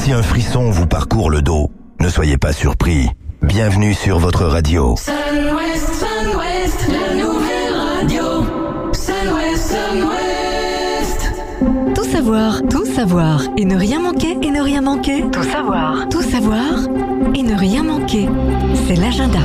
Si un frisson vous parcourt le dos, ne soyez pas surpris. Bienvenue sur votre radio. Sun-Ouest, la nouvelle radio. Sun-Ouest. Tout savoir et ne rien manquer, Tout savoir et ne rien manquer. C'est l'agenda.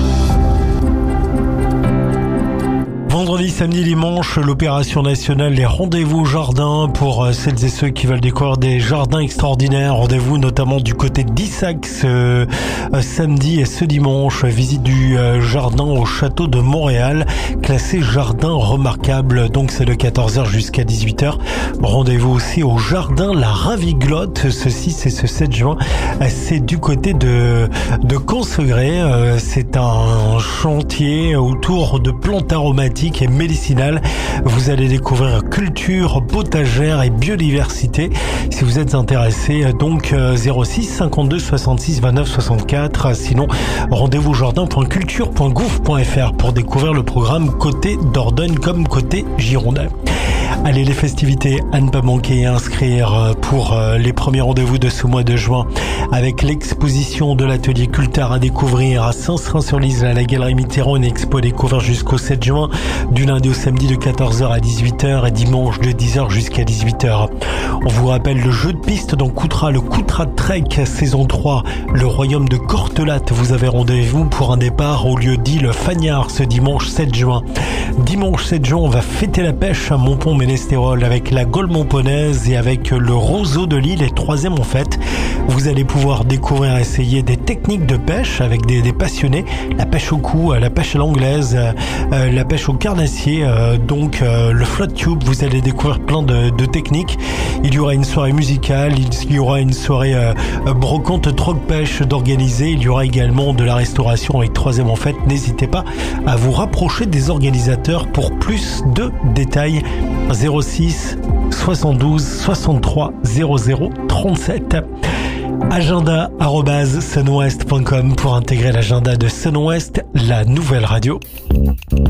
Vendredi, samedi, dimanche, l'opération nationale des rendez-vous jardins pour celles et ceux qui veulent découvrir des jardins extraordinaires. Rendez-vous notamment du côté d'Issac ce samedi et ce dimanche. Visite du jardin au château de Montréal, classé jardin remarquable. Donc c'est de 14h jusqu'à 18h. Rendez-vous aussi au jardin La Raviglotte ce 6 et ce 7 juin. C'est du côté de Consegré. C'est un chantier autour de plantes aromatiques et médicinales. Vous allez découvrir culture, potagère et biodiversité. Si vous êtes intéressé, donc 06 52 66 29 64. Sinon, rendez-vous jardin.culture.gouv.fr pour découvrir le programme côté Dordogne comme côté Girondin. Allez, les festivités à ne pas manquer et inscrire pour les premiers rendez-vous de ce mois de juin avec l'exposition de l'atelier Cultart à découvrir à Saint-Srin-sur-Lise à la Galerie Mitterrand, une expo à découvrir jusqu'au 7 juin du lundi au samedi de 14h à 18h et dimanche de 10h jusqu'à 18h. On vous rappelle le jeu de piste dans Coutras, le Coutras Trek saison 3, le royaume de Cortelat. Vous avez rendez-vous pour un départ au lieu dit le Fagnard ce dimanche 7 juin. Dimanche 7 juin, on va fêter la pêche à Montpont-Ménestérol avec la Gaule Montponnaise et avec le Roseau de Lille et 3e en fait. Vous allez pouvoir découvrir et essayer des techniques de pêche avec des passionnés. La pêche au cou, la pêche à l'anglaise, la pêche au carnassier, donc le float tube. Vous allez découvrir plein de techniques. Il y aura une soirée musicale, il y aura une soirée brocante troc-pêche d'organiser. Il y aura également de la restauration avec 3e en fait. N'hésitez pas à vous rapprocher des organisateurs pour plus de détails. 06 72 63 00 37. agenda@sunwest.com pour intégrer l'agenda de Sun-Ouest, la nouvelle radio.